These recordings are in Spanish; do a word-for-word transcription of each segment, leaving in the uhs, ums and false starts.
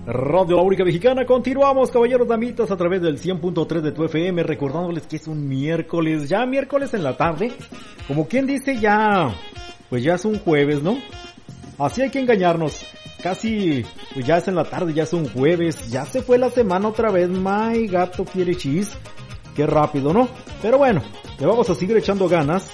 Radio La Única Mexicana. Continuamos, caballeros, damitas, a través del cien punto tres de tu F M, recordándoles que es un miércoles, ya miércoles en la tarde, como quien dice, ya, pues ya es un jueves, ¿no? Así hay que engañarnos, casi, pues ya es en la tarde, ya es un jueves, ya se fue la semana otra vez, my gato quiere chis, qué rápido, ¿no? Pero bueno, le vamos a seguir echando ganas.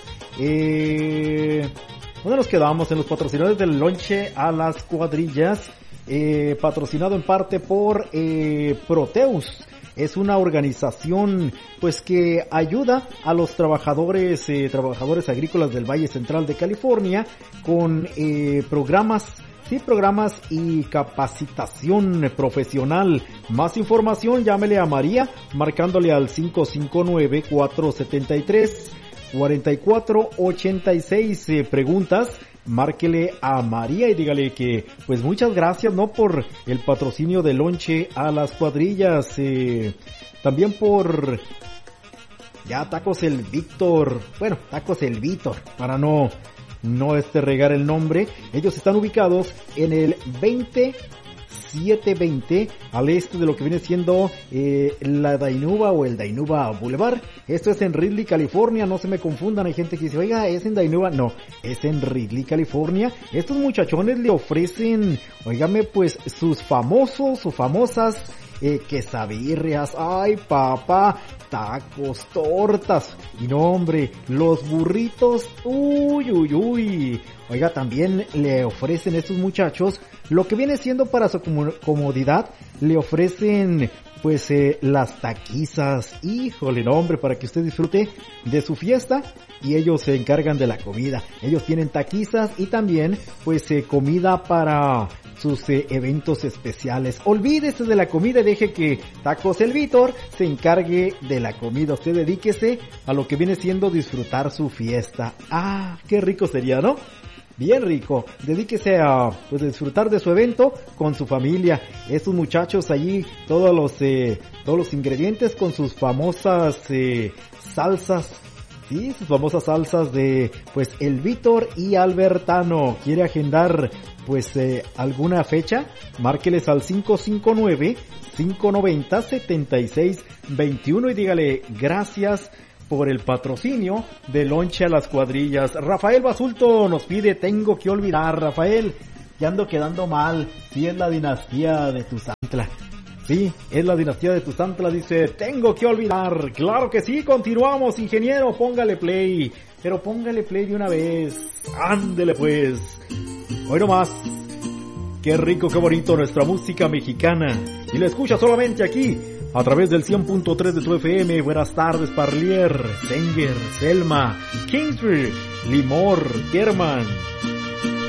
eh... ¿Dónde nos quedamos? En los patrocinadores del lonche a las cuadrillas. Eh, patrocinado en parte por eh, Proteus. Es una organización pues que ayuda a los trabajadores eh, trabajadores agrícolas del Valle Central de California con eh, programas sí programas y capacitación profesional. Más información, llámele a María marcándole al cinco cinco nueve, cuatro siete tres, cuatro cuatro ocho seis. eh, preguntas, márquele a María y dígale que pues muchas gracias, ¿no?, por el patrocinio de lonche a las cuadrillas, eh, también por ya Tacos el Víctor, bueno, Tacos el Víctor, para no no este regar el nombre. Ellos están ubicados en el veinte setecientos veinte al este de lo que viene siendo eh, la Dainuba o el Dainuba Boulevard. Esto es en Ridley, California, no se me confundan, hay gente que dice, oiga, es en Dainuba, no, es en Ridley, California. Estos muchachones le ofrecen, oígame, pues sus famosos o famosas eh, quesabirrias, ay papá, tacos, tortas, y no hombre, los burritos, uy, uy, uy. Oiga, también le ofrecen estos muchachos lo que viene siendo para su comodidad, le ofrecen pues eh, las taquizas, híjole, no hombre, para que usted disfrute de su fiesta, y ellos se encargan de la comida. Ellos tienen taquizas y también pues eh, comida para sus eh, eventos especiales. Olvídese de la comida y deje que Tacos el Víctor se encargue de la comida. Usted dedíquese a lo que viene siendo disfrutar su fiesta. Ah, qué rico sería, ¿no? Bien rico, dedíquese a pues disfrutar de su evento con su familia. Estos muchachos allí, todos los eh, todos los ingredientes con sus famosas eh, salsas, sí, sus famosas salsas de pues el Víctor y Albertano. ¿Quiere agendar pues eh, alguna fecha? Márqueles al cinco cinco nueve, cinco nueve cero, siete seis dos uno y dígale gracias por el patrocinio de lonche a las cuadrillas. Rafael Basulto nos pide, tengo que olvidar, Rafael, ya ando quedando mal, si es la dinastía de Tuzantla. Sí, es la dinastía de Tuzantla, dice, tengo que olvidar. Claro que sí, continuamos, ingeniero, póngale play, pero póngale play de una vez, ándele pues. Hoy nomás, qué rico, qué bonito nuestra música mexicana, y la escucha solamente aquí, a través del cien punto tres de tu F M. Buenas tardes, Parlier, Senger, Selma, Kingsbury, Limor, German,